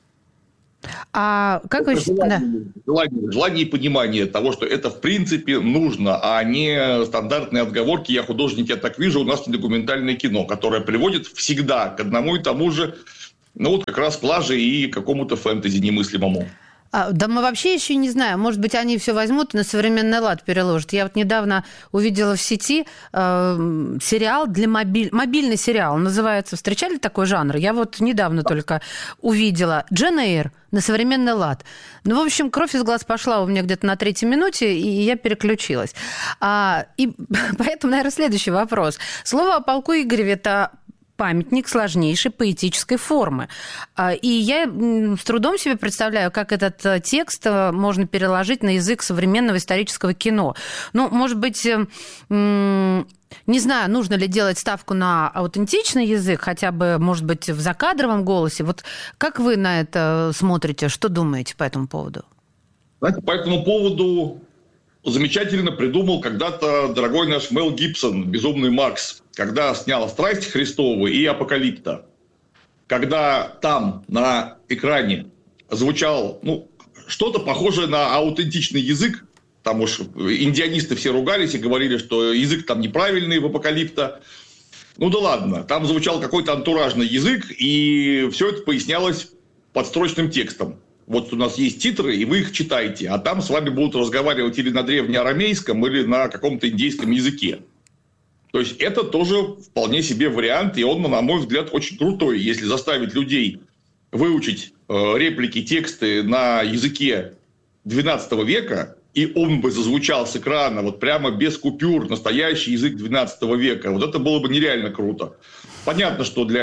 А как вы считаете? Желание и понимание того, что это в принципе нужно, а не стандартные отговорки. Я художник, я так вижу, у нас документальное кино, которое приводит всегда к одному и тому же, как раз к лаже и какому-то фэнтези немыслимому. Да мы вообще еще не знаем. Может быть, они все возьмут и на современный лад переложат. Я вот недавно увидела в сети сериал для мобильный сериал. Называется, встречали такой жанр? Я вот недавно только увидела. Джейн Эйр на современный лад. В общем, кровь из глаз пошла у меня где-то на 3-й минуте, и я переключилась. И поэтому, наверное, следующий вопрос. Слово о полку Игореве – это памятник сложнейшей поэтической формы. И я с трудом себе представляю, как этот текст можно переложить на язык современного исторического кино. Может быть, не знаю, нужно ли делать ставку на аутентичный язык, хотя бы, может быть, в закадровом голосе. Вот как вы на это смотрите? Что думаете по этому поводу? Знаете, по этому поводу замечательно придумал когда-то дорогой наш Мел Гибсон, «Безумный Макс», когда снял «Страсть Христовы» и «Апокалипта». Когда там на экране звучал что-то похожее на аутентичный язык, там уж индианисты все ругались и говорили, что язык там неправильный в «Апокалипта». Да ладно, там звучал какой-то антуражный язык, и все это пояснялось подстрочным текстом. Вот у нас есть титры, и вы их читаете, а там с вами будут разговаривать или на древнеарамейском, или на каком-то индейском языке. То есть это тоже вполне себе вариант, и он, на мой взгляд, очень крутой. Если заставить людей выучить реплики, тексты на языке XII века, и он бы зазвучал с экрана вот прямо без купюр, настоящий язык XII века, вот это было бы нереально круто. Понятно, что для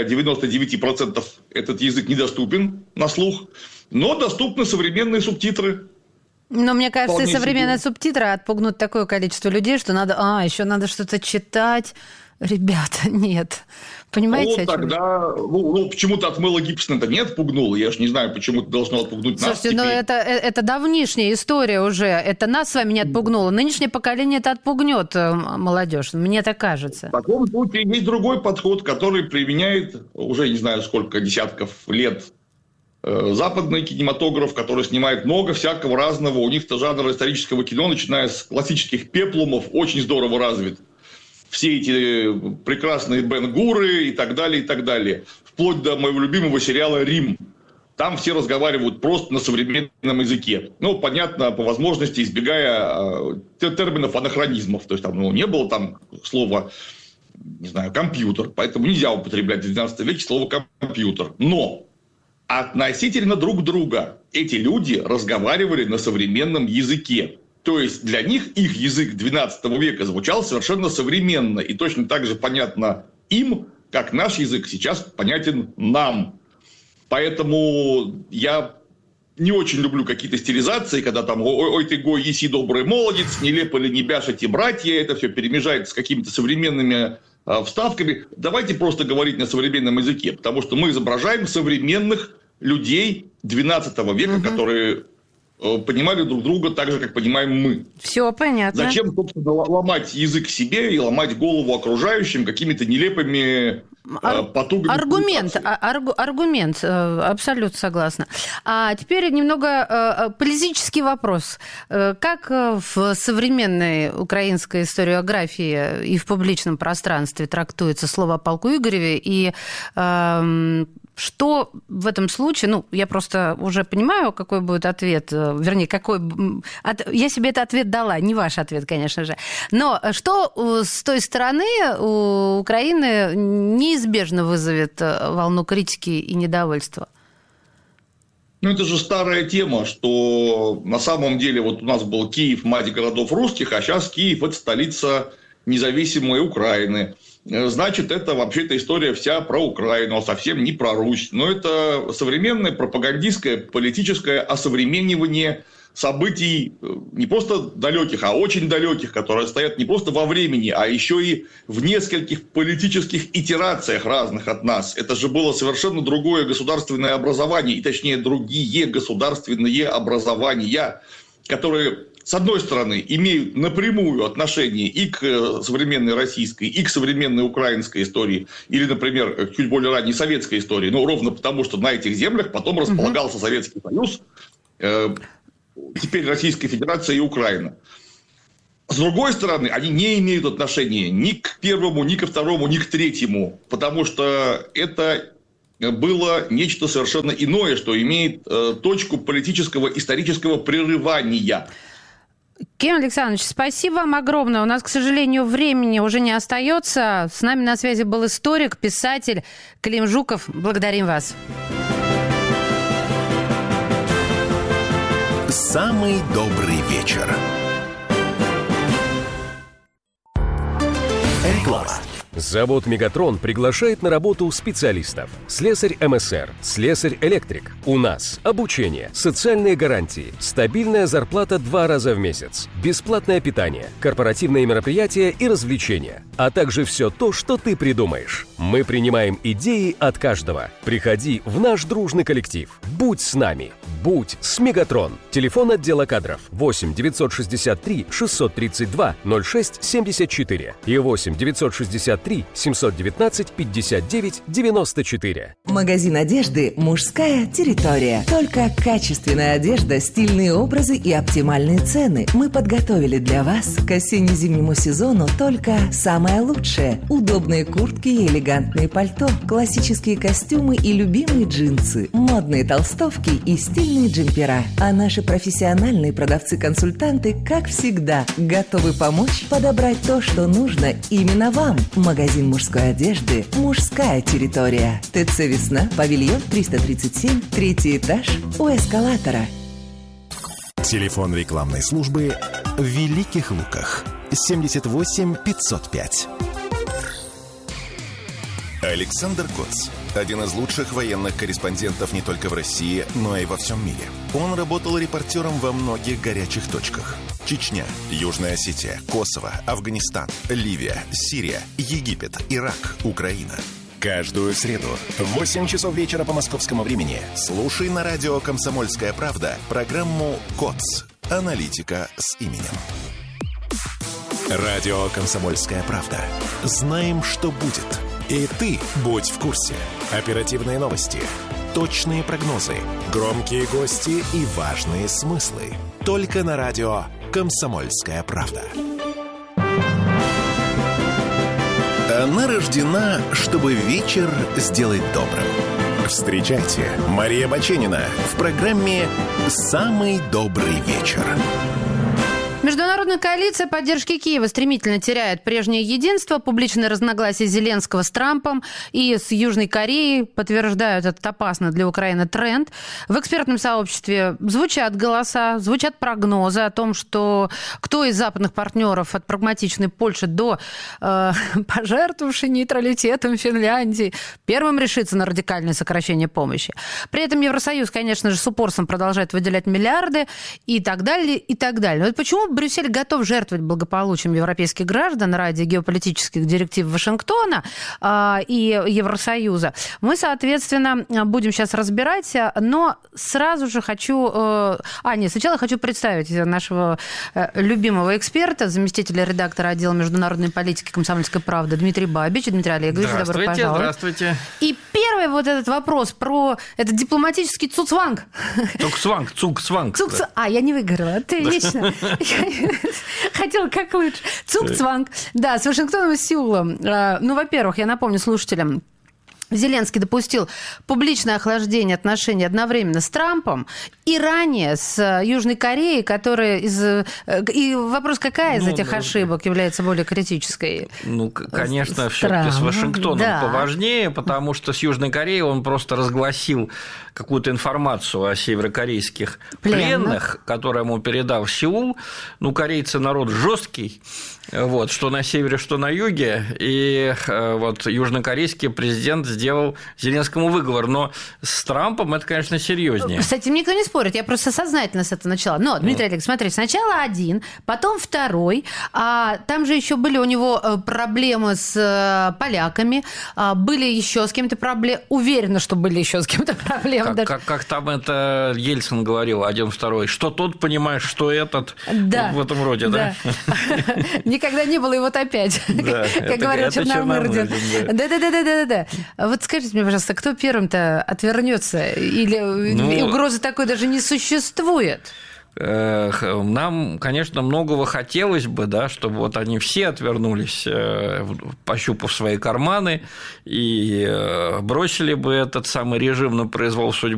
99% этот язык недоступен на слух, но доступны современные субтитры. Но мне кажется, современные субтитры отпугнут такое количество людей, что надо, еще надо что-то читать. Ребята, нет. Понимаете, тогда, почему-то от Мэла Гибсона это не отпугнуло. Я же не знаю, почему это должно отпугнуть нас. Слушайте, это давнишняя история уже. Это нас с вами не отпугнуло. Нынешнее поколение это отпугнет молодежь. Мне так кажется. В таком случае есть другой подход, который применяет уже не знаю сколько десятков лет западный кинематограф, который снимает много всякого разного. У них-то жанр исторического кино, начиная с классических пеплумов, очень здорово развит. Все эти прекрасные Бен-Гуры и так далее, и так далее. Вплоть до моего любимого сериала «Рим». Там все разговаривают просто на современном языке. Понятно, по возможности, избегая терминов анахронизмов. То есть, там не было там слова, не знаю, компьютер. Поэтому нельзя употреблять в 12 веке слово компьютер. Но относительно друг друга эти люди разговаривали на современном языке. То есть для них их язык XII века звучал совершенно современно. И точно так же понятно им, как наш язык сейчас понятен нам. Поэтому я не очень люблю какие-то стилизации, когда там «Ой ты гой, еси добрый молодец», «Нелепо ли не бяшете братья», это все перемежается с какими-то современными вставками. Давайте просто говорить на современном языке, потому что мы изображаем современных людей XII века, которые понимали друг друга так же, как понимаем мы. Все понятно. Зачем, собственно, ломать язык себе и ломать голову окружающим какими-то нелепыми потугами? Аргумент, абсолютно согласна. А теперь немного политический вопрос. Как в современной украинской историографии и в публичном пространстве трактуется слово о полку Игореве и Что в этом случае, я просто уже понимаю, какой будет ответ, вернее, я себе этот ответ дала, не ваш ответ, конечно же. Но что с той стороны у Украины неизбежно вызовет волну критики и недовольства? Это же старая тема, что на самом деле вот у нас был Киев, мать городов русских, а сейчас Киев – это столица независимой Украины. Значит, это вообще-то история вся про Украину, а совсем не про Русь. Но это современное пропагандистское, политическое осовременивание событий не просто далеких, а очень далеких, которые стоят не просто во времени, а еще и в нескольких политических итерациях разных от нас. Это же было совершенно другое государственное образование, и точнее другие государственные образования, которые, с одной стороны, имеют напрямую отношение и к современной российской, и к современной украинской истории, или, например, к чуть более ранней советской истории, ровно потому, что на этих землях потом располагался Советский Союз, теперь Российская Федерация и Украина. С другой стороны, они не имеют отношения ни к первому, ни ко второму, ни к третьему, потому что это было нечто совершенно иное, что имеет точку политического, исторического прерывания. Кирилл Александрович, спасибо вам огромное. У нас, к сожалению, времени уже не остается. С нами на связи был историк, писатель Клим Жуков. Благодарим вас. Самый добрый вечер. Реклама. Завод «Мегатрон» приглашает на работу специалистов. Слесарь МСР, слесарь-электрик. У нас обучение, социальные гарантии, стабильная зарплата 2 раза в месяц, бесплатное питание, корпоративные мероприятия и развлечения, а также все то, что ты придумаешь. Мы принимаем идеи от каждого. Приходи в наш дружный коллектив. Будь с нами. Будь с «Мегатрон». Телефон отдела кадров 8 963 632 06 74 и 8 963 719 59 94. Магазин одежды «Мужская территория». Только качественная одежда, стильные образы и оптимальные цены. Мы подготовили для вас к осенне-зимнему сезону только самое лучшее. Удобные куртки и элегантные пальто, классические костюмы и любимые джинсы, модные толстовки и стильные джемпера. А наши профессиональные продавцы-консультанты, как всегда, готовы помочь подобрать то, что нужно именно вам. Магазин мужской одежды «Мужская территория». ТЦ «Весна», павильон 337, 3-й этаж у эскалатора. Телефон рекламной службы в Великих Луках 78 505. Александр Коц – один из лучших военных корреспондентов не только в России, но и во всем мире. Он работал репортером во многих горячих точках. Чечня, Южная Осетия, Косово, Афганистан, Ливия, Сирия, Египет, Ирак, Украина. Каждую среду в 8 часов вечера по московскому времени слушай на радио «Комсомольская правда» программу «КОЦ. Аналитика с именем». Радио «Комсомольская правда». Знаем, что будет. И ты будь в курсе. Оперативные новости, точные прогнозы, громкие гости и важные смыслы. Только на радио «Комсомольская правда». Она рождена, чтобы вечер сделать добрым. Встречайте, Мария Баченина в программе «Самый добрый вечер». Международная коалиция поддержки Киева стремительно теряет прежнее единство. Публичные разногласия Зеленского с Трампом и с Южной Кореей подтверждают этот опасный для Украины тренд. В экспертном сообществе звучат голоса, звучат прогнозы о том, что кто из западных партнеров от прагматичной Польши до пожертвовавшей нейтралитетом Финляндии первым решится на радикальное сокращение помощи. При этом Евросоюз, конечно же, с упорством продолжает выделять миллиарды и так далее, и так далее. Но вот почему Брюссель готов жертвовать благополучием европейских граждан ради геополитических директив Вашингтона и Евросоюза? Мы, соответственно, будем сейчас разбирать, но сразу же сначала хочу представить нашего любимого эксперта, заместителя редактора отдела международной политики «Комсомольской правды» Дмитрий Бабич. Дмитрий Олегович, добро пожаловать. Здравствуйте. И первый вот этот вопрос про этот дипломатический цуцванг. Цугцванг. Я не выиграла, ты лично. Хотела как лучше. Цугцванг. Да, с Вашингтоном и Сеулом. Во-первых, я напомню слушателям, Зеленский допустил публичное охлаждение отношений одновременно с Трампом и ранее с Южной Кореей, которая И вопрос, какая из этих ошибок является более критической? Конечно, все-таки с Вашингтоном поважнее, потому что с Южной Кореей он просто разгласил какую-то информацию о северокорейских пленных, которую ему передал Сеул. Корейцы народ жесткий, что на севере, что на юге, и южнокорейский президент сделал Зеленскому выговор, но с Трампом это, конечно, серьезнее. С этим никто не спорит, я просто сознательно с этого начала. Но, Дмитрий Олегович, смотрите, сначала один, потом второй, а там же еще были у него проблемы с поляками, были еще с кем-то проблемы, уверена, что были еще с кем-то проблемы. Как там это Ельцин говорил, один, второй, что тот понимаешь, что этот, в этом роде, да? Никогда не было, и вот опять, как говорил Черномырдин. Да. Вот скажите мне, пожалуйста, кто первым-то отвернется? Или угрозы такой даже не существует? Нам, конечно, многого хотелось бы, чтобы они все отвернулись, пощупав свои карманы, и бросили бы этот самый режим на произвол судьбы.